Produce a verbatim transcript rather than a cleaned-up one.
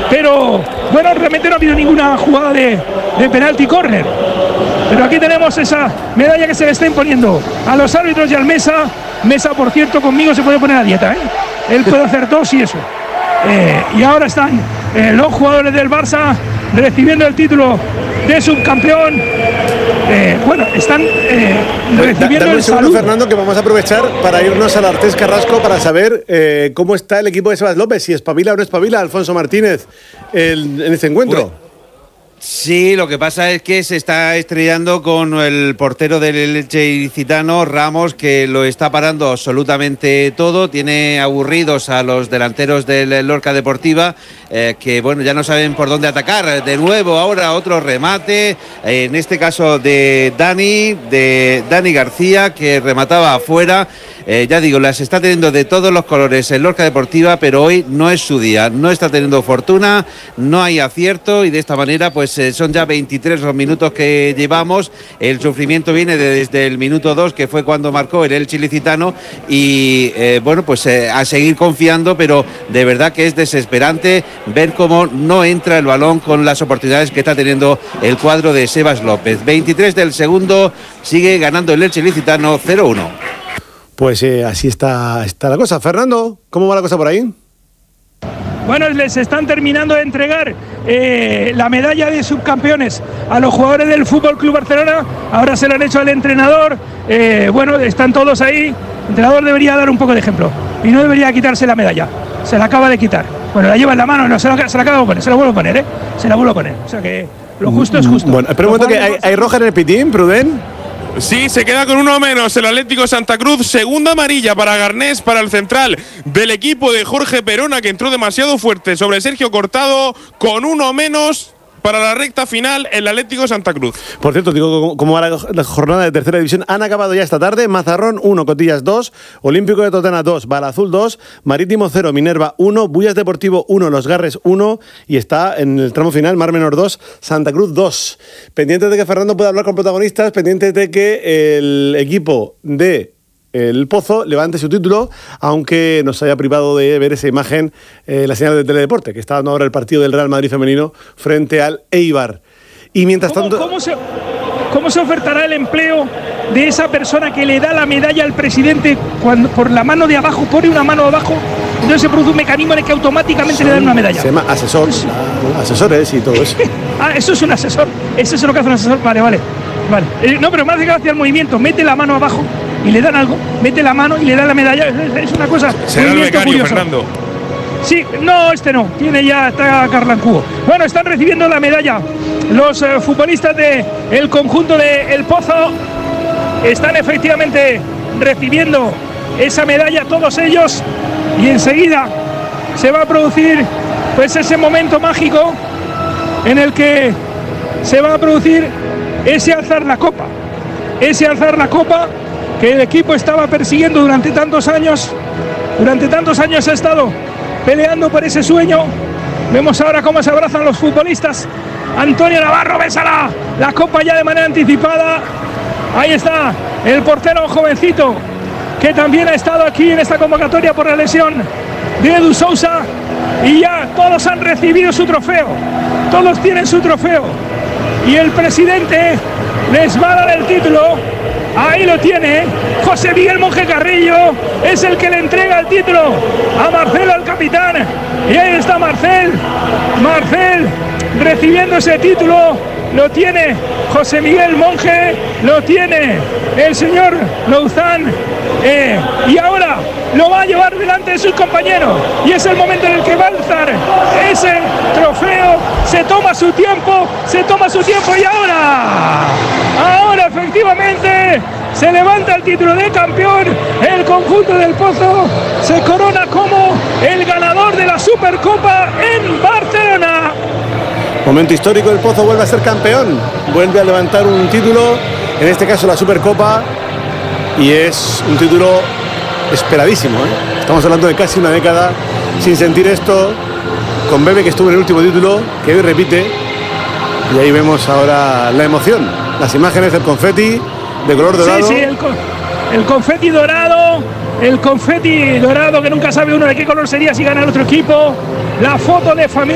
pero bueno, realmente no ha habido ninguna jugada de, de penalti córner. Pero aquí tenemos esa medalla que se le está imponiendo a los árbitros y al Mesa. Mesa, por cierto, conmigo se puede poner a dieta, ¿eh? Él puede hacer dos y eso. Eh, y ahora están eh, los jugadores del Barça recibiendo el título de subcampeón. Eh, bueno, están eh, recibiendo Dame un el segundo, saludo. Fernando, que vamos a aprovechar para irnos al Artés Carrasco para saber eh, cómo está el equipo de Sebas López, si espabila o no espabila Alfonso Martínez el, en este encuentro. Pues, sí, lo que pasa es que se está estrellando con el portero del Elche ilicitano, Ramos, que lo está parando absolutamente todo. Tiene aburridos a los delanteros del Lorca Deportiva, eh, que bueno, ya no saben por dónde atacar. De nuevo, ahora otro remate, eh, en este caso de Dani, de Dani García, que remataba afuera. Eh, ya digo, las está teniendo de todos los colores en Lorca Deportiva, pero hoy no es su día. No está teniendo fortuna, no hay acierto y de esta manera pues eh, son ya veintitrés los minutos que llevamos. El sufrimiento viene de, desde el minuto dos, que fue cuando marcó el Elche ilicitano y eh, bueno, pues eh, a seguir confiando, pero de verdad que es desesperante ver cómo no entra el balón con las oportunidades que está teniendo el cuadro de Sebas López. veintitrés del segundo, sigue ganando el Elche ilicitano cero uno. Pues eh, así está, está la cosa. Fernando, ¿cómo va la cosa por ahí? Bueno, les están terminando de entregar eh, la medalla de subcampeones a los jugadores del Fútbol Club Barcelona. Ahora se lo han hecho al entrenador. Eh, bueno, están todos ahí. El entrenador debería dar un poco de ejemplo y no debería quitarse la medalla. Se la acaba de quitar. Bueno, la lleva en la mano, no, se la, se la acaba de poner, se la vuelvo a poner, ¿eh? Se la vuelvo a poner. O sea que lo justo es justo. Bueno, espera un momento que hay, hay roja en el pitín, Pruden. Sí, se queda con uno menos el Atlético Santa Cruz. Segunda amarilla para Garnés, para el central del equipo de Jorge Perona, que entró demasiado fuerte sobre Sergio Cortado. Con uno menos para la recta final el Atlético Santa Cruz. Por cierto, digo cómo va la, la jornada de tercera división. Han acabado ya esta tarde. Mazarrón uno, Cotillas dos, Olímpico de Totana dos, Balazul dos, Marítimo cero, Minerva uno, Bullas Deportivo uno, Los Garres uno y está en el tramo final Mar Menor dos, Santa Cruz dos. Pendientes de que Fernando pueda hablar con protagonistas, pendientes de que el equipo de El Pozo levante su título, aunque nos haya privado de ver esa imagen, eh, la señal de Teledeporte, que está dando ahora el partido del Real Madrid femenino frente al Eibar. Y mientras ¿Cómo, tanto... ¿cómo, se, ¿Cómo se ofertará el empleo de esa persona que le da la medalla al presidente cuando por la mano de abajo, pone una mano abajo, entonces se produce un mecanismo en el que automáticamente le dan una medalla? Se llama asesor, la, asesores y todo eso. Ah, eso es un asesor, eso es lo que hace un asesor, vale, vale. vale. Eh, no, pero me hace gracia el movimiento, mete la mano abajo y le dan algo, mete la mano y le dan la medalla, es una cosa... Será el becario, curioso. Fernando. Sí, no, este no, tiene ya, está Carlancubo. Bueno, están recibiendo la medalla los eh, futbolistas del el conjunto de El Pozo. Están efectivamente recibiendo esa medalla todos ellos y enseguida se va a producir pues ese momento mágico en el que se va a producir ese alzar la copa, ese alzar la copa que el equipo estaba persiguiendo durante tantos años, durante tantos años ha estado peleando por ese sueño. Vemos ahora cómo se abrazan los futbolistas. Antonio Navarro besa la, la copa ya de manera anticipada. Ahí está el portero jovencito que también ha estado aquí en esta convocatoria por la lesión de Edu Sousa. Y ya todos han recibido su trofeo, todos tienen su trofeo y el presidente les va a dar el título. Ahí lo tiene, José Miguel Monje Carrillo es el que le entrega el título a Marcelo, el capitán. Y ahí está Marcel, Marcel recibiendo ese título. Lo tiene José Miguel Monje, lo tiene el señor Louzán. Eh, y ahora lo va a llevar delante de sus compañeros. Y es el momento en el que va a alzar ese trofeo. Se toma su tiempo, se toma su tiempo y ahora, ahora efectivamente se levanta el título de campeón. El conjunto del Pozo se corona como el ganador de la Supercopa en Barcelona. Momento histórico, el Pozo vuelve a ser campeón, vuelve a levantar un título, en este caso la Supercopa, y es un título esperadísimo, ¿eh? Estamos hablando de casi una década sin sentir esto, con Bebe, que estuvo en el último título, que hoy repite, y ahí vemos ahora la emoción, las imágenes del confeti de color dorado. Sí, sí, el, con, el confeti dorado, el confeti dorado que nunca sabe uno de qué color sería si gana el otro equipo, la foto de familia.